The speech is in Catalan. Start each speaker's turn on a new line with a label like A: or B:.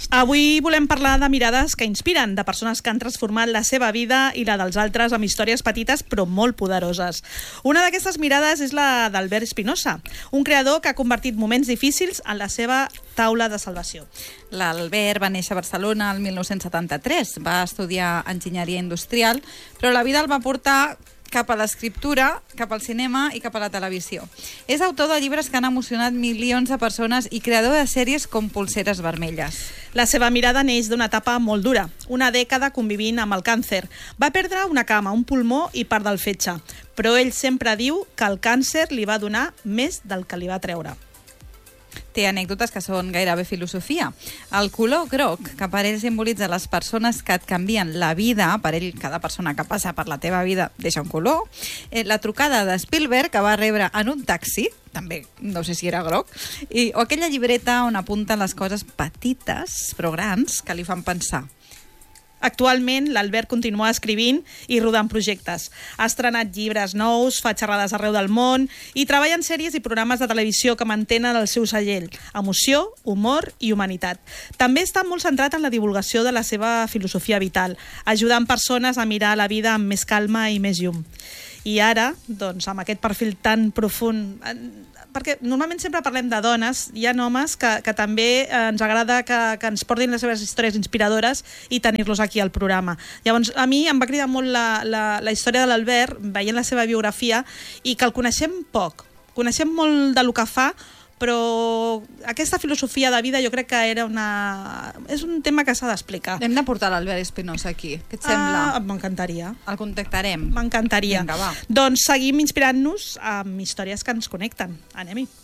A: Avui volem parlar de mirades que inspiren, de persones que han transformat la seva vida i la dels altres amb històries petites però molt poderoses. Una d'aquestes mirades és la d'Albert Espinosa, un creador que ha convertit moments difícils en la seva taula de salvació.
B: L'Albert va néixer a Barcelona el 1973, va estudiar enginyeria industrial, però la vida el va portar cap a l'escriptura, cap al cinema i cap a la televisió. És autor de llibres que han emocionat milions de persones i creador de sèries com Polseres vermelles.
A: La seva mirada neix d'una etapa molt dura, una dècada convivint amb el càncer. Va perdre una cama, un pulmó i part del fetge, però ell sempre diu que el càncer li va donar més del que li va treure.
B: Té anècdotes que són gairebé filosofia. El color groc, que per ell simbolitza les persones que et canvien la vida, per ell cada persona que passa per la teva vida deixa un color. La trucada de Spielberg, que va rebre en un taxi, també no sé si era groc, o aquella llibreta on apunten les coses petites però grans que li fan pensar.
A: Actualment, l'Albert continua escrivint i rodant projectes. Ha estrenat llibres nous, fa xerrades arreu del món i treballa en sèries i programes de televisió que mantenen el seu segell: emoció, humor i humanitat. També està molt centrat en la divulgació de la seva filosofia vital, ajudant persones a mirar la vida amb més calma i més llum. I ara, doncs, amb aquest perfil tan profund, perquè normalment sempre parlem de dones, hi ha homes que també ens agrada que ens portin les seves històries inspiradores i tenir-los aquí al programa. Llavors, a mi em va cridar molt la història de l'Albert, veient la seva biografia, i que el coneixem poc. Coneixem molt del que fa, però aquesta filosofia de vida jo crec que és un tema que s'ha d'explicar.
B: Hem de portar l'Albert Espinosa aquí. Què et sembla?
A: M'encantaria.
B: El contactarem.
A: M'encantaria.
B: Vinga, va.
A: Doncs seguim inspirant-nos amb històries que ens connecten. Anem-hi.